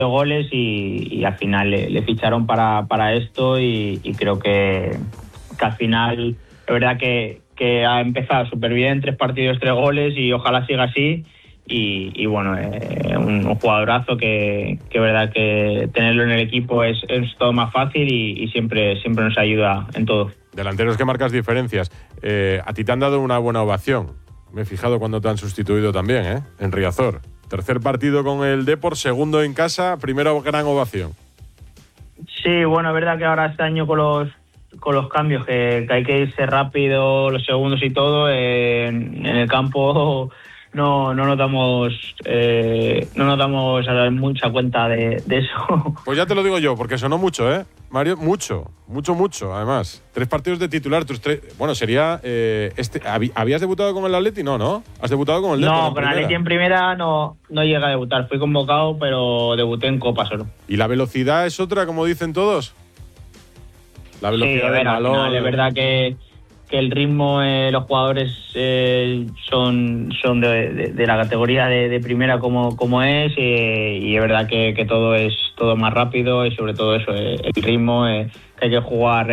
goles y al final le ficharon para esto y creo que al final es verdad que ha empezado súper bien, 3 partidos, 3 goles y ojalá siga así y bueno, un jugadorazo que es verdad que tenerlo en el equipo es todo más fácil y siempre nos ayuda en todo. Delanteros que marcas diferencias. A ti te han dado una buena ovación. Me he fijado cuando te han sustituido también, en Riazor. Tercer partido con el Depor, segundo en casa, primera gran ovación. Sí, bueno, es verdad que ahora este año con los cambios, que hay que irse rápido, los segundos y todo, en el campo no nos damos mucha cuenta de eso. Pues ya te lo digo yo, porque sonó mucho, Mario, mucho, además. 3 partidos de titular, bueno, sería... ¿Habías debutado con el Atleti? No. ¿Has debutado con el Depor? No, con el Atleti en primera no llegué a debutar. Fui convocado, pero debuté en Copa solo. ¿Y la velocidad es otra, como dicen todos? La velocidad del balón. Al final, es verdad que el ritmo, los jugadores son de la categoría de primera como es y es verdad que todo es todo más rápido y sobre todo eso, el ritmo, que hay que jugar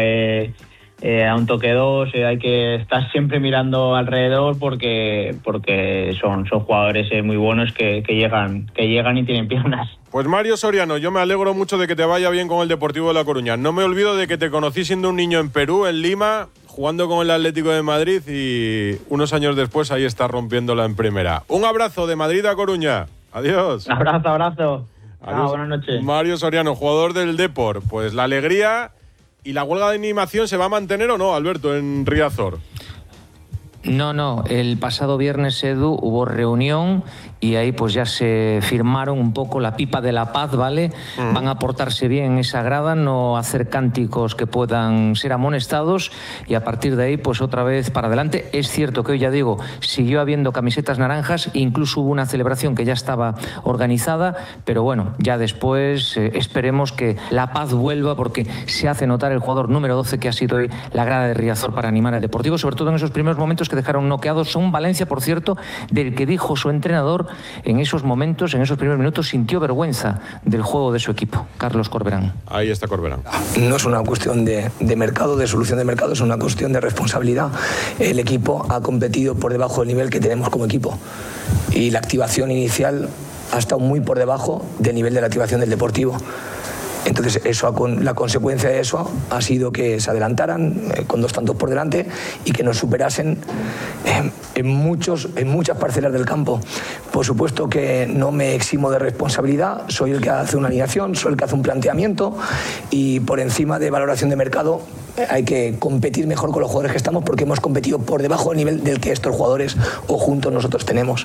a un toque 2, hay que estar siempre mirando alrededor porque son jugadores muy buenos que llegan y tienen piernas. Pues Mario Soriano, yo me alegro mucho de que te vaya bien con el Deportivo de La Coruña. No me olvido de que te conocí siendo un niño en Perú, en Lima, jugando con el Atlético de Madrid y unos años después ahí está rompiéndola en primera. Un abrazo de Madrid a Coruña. Adiós. Abrazo. Adiós. Buenas noches. Mario Soriano, jugador del Depor. Pues la alegría y la huelga de animación ¿se va a mantener o no, Alberto, en Riazor? No. El pasado viernes, Edu, hubo reunión y ahí pues ya se firmaron un poco la pipa de la paz, ¿vale? Van a portarse bien en esa grada, no hacer cánticos que puedan ser amonestados y a partir de ahí pues otra vez para adelante. Es cierto que hoy, ya digo, siguió habiendo camisetas naranjas, incluso hubo una celebración que ya estaba organizada, pero bueno, ya después esperemos que la paz vuelva porque se hace notar el jugador número 12 que ha sido hoy la grada de Riazor para animar al Deportivo, sobre todo en esos primeros momentos que dejaron noqueados. Son Valencia, por cierto, del que dijo su entrenador en esos momentos, en esos primeros minutos, sintió vergüenza del juego de su equipo. Carlos Corberán. Ahí está Corberán. No es una cuestión de mercado, de solución de mercado, es una cuestión de responsabilidad. El equipo ha competido por debajo del nivel que tenemos como equipo y la activación inicial ha estado muy por debajo del nivel de la activación del Deportivo. Entonces la consecuencia de eso ha sido que se adelantaran con 2 tantos por delante y que nos superasen en muchas parcelas del campo. Por supuesto que no me eximo de responsabilidad, soy el que hace una alineación, soy el que hace un planteamiento y por encima de valoración de mercado hay que competir mejor con los jugadores que estamos porque hemos competido por debajo del nivel del que estos jugadores o juntos nosotros tenemos.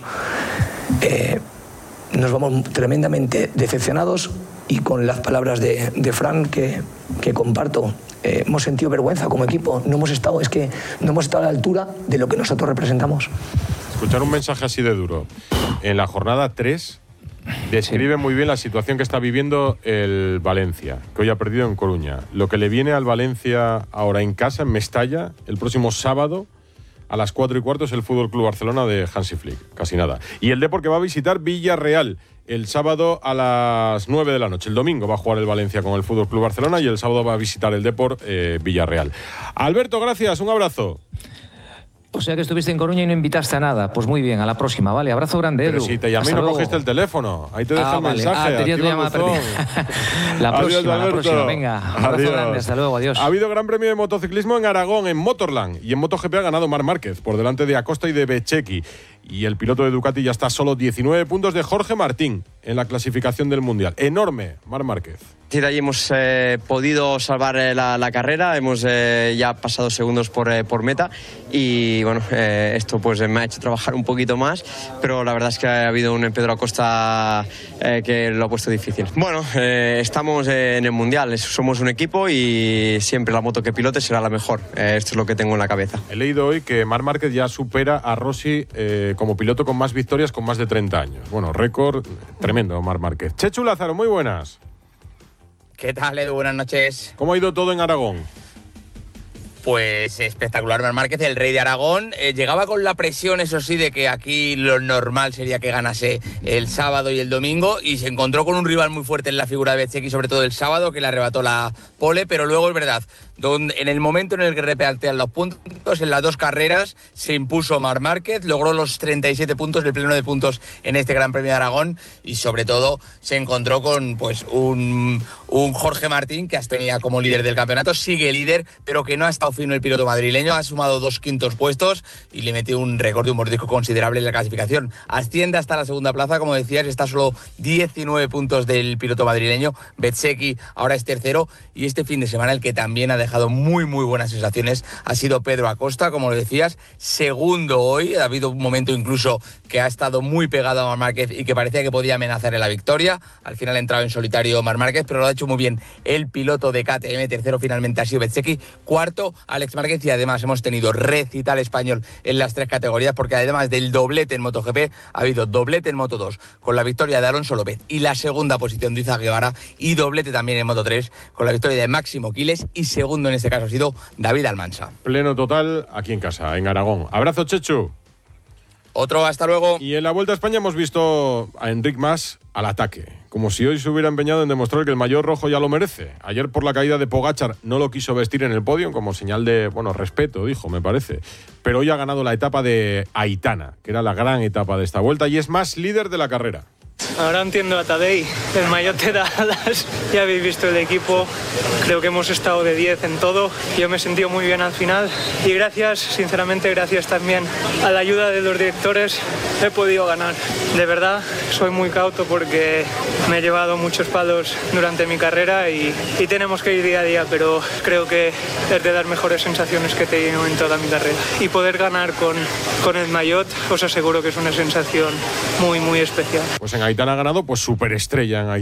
Nos vamos tremendamente decepcionados y con las palabras de Fran que comparto, hemos sentido vergüenza como equipo, no hemos estado a la altura de lo que nosotros representamos. Escuchar un mensaje así de duro en la jornada 3 describe muy bien la situación que está viviendo el Valencia, que hoy ha perdido en Coruña. Lo que le viene al Valencia ahora en casa, en Mestalla, el próximo sábado a las 4:15 es el Fútbol Club Barcelona de Hansi Flick, casi nada. Y el Depor que va a visitar Villarreal el sábado a las 9 de la noche. El domingo va a jugar el Valencia con el Fútbol Club Barcelona y el sábado va a visitar el Depor Villarreal. Alberto, gracias, un abrazo. O sea que estuviste en Coruña y no invitaste a nada. Pues muy bien, a la próxima, ¿vale? Abrazo grande, Edu. Pero si te llamé y no cogiste el teléfono. Ahí te dejé el mensaje. Tenía tu llamada perdida. La próxima. Venga, abrazo grande, hasta luego, adiós. Ha habido gran premio de motociclismo en Aragón, en Motorland. Y en MotoGP ha ganado Marc Márquez, por delante de Acosta y de Bececchi. Y el piloto de Ducati ya está a solo 19 puntos de Jorge Martín en la clasificación del Mundial. Enorme, Marc Márquez. Sí, de ahí hemos podido salvar la carrera, hemos ya pasado segundos por meta y bueno, esto pues me ha hecho trabajar un poquito más, pero la verdad es que ha habido un Pedro Acosta que lo ha puesto difícil. Bueno, estamos en el Mundial, somos un equipo y siempre la moto que pilote será la mejor, esto es lo que tengo en la cabeza. He leído hoy que Marc Márquez ya supera a Rossi como piloto con más victorias con más de 30 años. Bueno, récord tremendo, Marc Márquez. Chechu Lázaro, muy buenas. ¿Qué tal, Edu? Buenas noches. ¿Cómo ha ido todo en Aragón? Pues espectacular Marc Márquez, el rey de Aragón. Llegaba con la presión, eso sí, de que aquí lo normal sería que ganase el sábado y el domingo, y se encontró con un rival muy fuerte en la figura de Bezzecchi, sobre todo el sábado, que le arrebató la pole, pero luego es verdad, en el momento en el que repartían los puntos, en las 2 carreras, se impuso Marc Márquez, logró los 37 puntos, el pleno de puntos en este Gran Premio de Aragón, y sobre todo se encontró con pues un Jorge Martín, que hasta tenía como líder del campeonato, sigue líder, pero que no ha estado fino el piloto madrileño, ha sumado 2 quintos puestos y le metió un récord de un mordisco considerable en la clasificación. Asciende hasta la segunda plaza, como decías, está solo 19 puntos del piloto madrileño. Bezzecchi ahora es tercero, y este fin de semana el que también ha dejado muy buenas sensaciones ha sido Pedro Acosta, como lo decías, segundo hoy. Ha habido un momento incluso que ha estado muy pegado a Marc Márquez y que parecía que podía amenazar en la victoria. Al final ha entrado en solitario Marc Márquez, pero lo ha hecho muy bien el piloto de KTM. Tercero finalmente ha sido Bezzecchi, cuarto Alex Márquez, y además hemos tenido recital español en las 3 categorías, porque además del doblete en MotoGP ha habido doblete en Moto2 con la victoria de Alonso López y la segunda posición de Izak Guevara, y doblete también en Moto3 con la victoria de Máximo Quiles, y segundo en este caso ha sido David Almansa. Pleno total aquí en casa, en Aragón. Abrazo, Chechu. Otro, hasta luego. Y en la Vuelta a España hemos visto a Enric Mas al ataque, como si hoy se hubiera empeñado en demostrar que el maillot rojo ya lo merece. Ayer, por la caída de Pogačar, no lo quiso vestir en el podio como señal de, respeto, dijo, me parece. Pero hoy ha ganado la etapa de Aitana, que era la gran etapa de esta Vuelta, y es más líder de la carrera. Ahora entiendo a Tadej, el maillot te da alas, ya habéis visto el equipo, creo que hemos estado de 10 en todo, yo me he sentido muy bien al final, y gracias, sinceramente gracias también a la ayuda de los directores, he podido ganar. De verdad, soy muy cauto porque me he llevado muchos palos durante mi carrera y tenemos que ir día a día, pero creo que es de las mejores sensaciones que he tenido en toda mi carrera. Y poder ganar con el maillot, os aseguro que es una sensación muy especial. Pues en Aitana ha ganado, pues superestrella en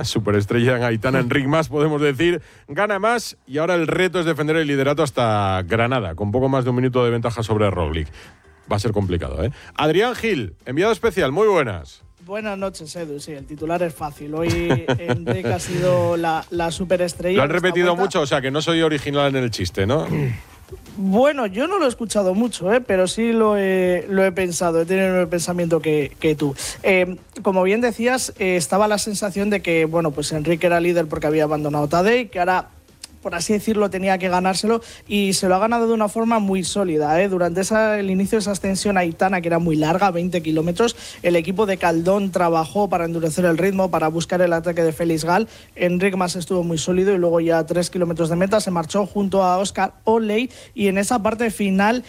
Aitana, Enric Mas, podemos decir, gana más, y ahora el reto es defender el liderato hasta Granada, con poco más de un minuto de ventaja sobre Roglic. Va a ser complicado, ¿eh? Adrián Gil, enviado especial, muy buenas. Buenas noches, Edu. Sí, el titular es fácil. Hoy Enric ha sido la superestrella. Lo han repetido mucho, o sea que no soy original en el chiste, ¿no? Bueno, yo no lo he escuchado mucho, pero sí lo he pensado, he tenido el pensamiento que tú. Como bien decías, estaba la sensación de que, pues Enric era líder porque había abandonado Tadej, que ahora, por así decirlo, tenía que ganárselo, y se lo ha ganado de una forma muy sólida. Durante el inicio de esa ascensión a Aitana, que era muy larga, 20 kilómetros, el equipo de Caldón trabajó para endurecer el ritmo, para buscar el ataque de Félix Gal. Enric Mas estuvo muy sólido, y luego ya a 3 kilómetros de meta se marchó junto a Oscar Oley, y en esa parte final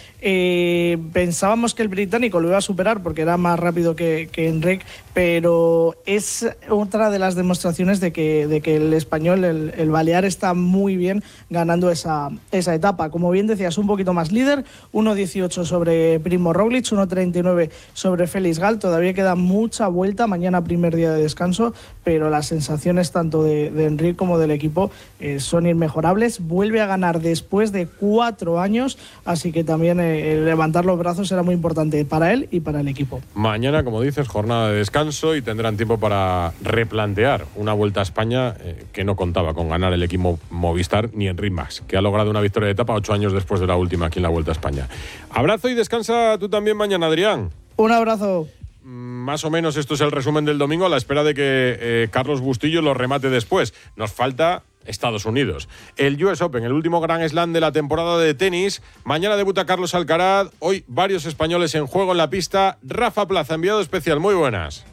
pensábamos que el británico lo iba a superar porque era más rápido que Enric, pero es otra de las demostraciones de que el español, el balear, está muy bien ganando esa etapa. Como bien decías, un poquito más líder, 1.18 sobre Primo Roglic, 1.39 sobre Félix Gal. Todavía queda mucha vuelta, mañana primer día de descanso, pero las sensaciones tanto de Enric como del equipo son inmejorables. Vuelve a ganar después de 4 años, así que también levantar los brazos será muy importante para él y para el equipo. Mañana, como dices, jornada de descanso, y tendrán tiempo para replantear una Vuelta a España que no contaba con ganar el equipo Movistar ni Enric Mas, que ha logrado una victoria de etapa 8 años después de la última aquí en la Vuelta a España. Abrazo y descansa tú también mañana, Adrián. Un abrazo. Más o menos esto es el resumen del domingo, a la espera de que Carlos Bustillo lo remate después. Nos falta Estados Unidos. El US Open, el último Grand Slam de la temporada de tenis. Mañana debuta Carlos Alcaraz. Hoy varios españoles en juego en la pista. Rafa Plaza, enviado especial. Muy buenas.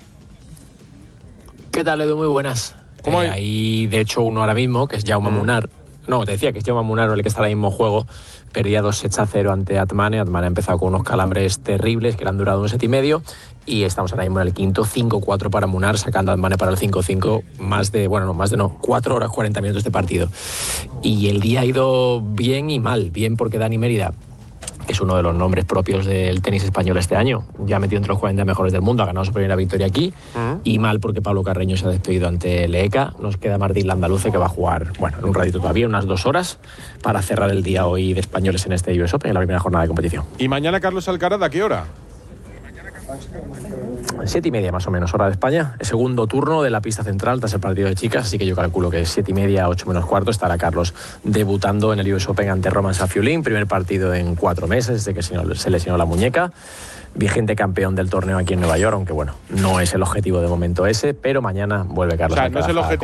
¿Qué tal, Edu? Muy buenas. ¿Cómo hay? Hay, de hecho, uno ahora mismo, que es Jaume Munar. No, te decía que es Jaume Munar el que está ahora mismo en juego. Perdía 2-0 ante Atmane. Atmane ha empezado con unos calambres terribles que le han durado un set y medio. Y estamos ahora mismo en el quinto, 5-4 para Munar, sacando a Atmane para el 5-5. 4 horas 40 minutos de partido. Y el día ha ido bien y mal. Bien porque Dani Mérida, que es uno de los nombres propios del tenis español este año, ya metido entre los 40 mejores del mundo, ha ganado su primera victoria aquí, y mal porque Pablo Carreño se ha despedido ante Leeka. Nos queda Martín Landaluce, que va a jugar, en un ratito todavía, unas 2 horas, para cerrar el día hoy de españoles en este US Open, en la primera jornada de competición. ¿Y mañana Carlos Alcaraz a qué hora? 7:30 más o menos, hora de España. El segundo turno de la pista central tras el partido de chicas, así que yo calculo que 7:30, 8 menos cuarto, estará Carlos debutando en el US Open ante Roman Safiulin. Primer partido en 4 meses desde que se lesionó la muñeca. Vigente campeón del torneo aquí en Nueva York, aunque bueno, no es el objetivo de momento ese, pero mañana vuelve Carlos. O sea, no es el objetivo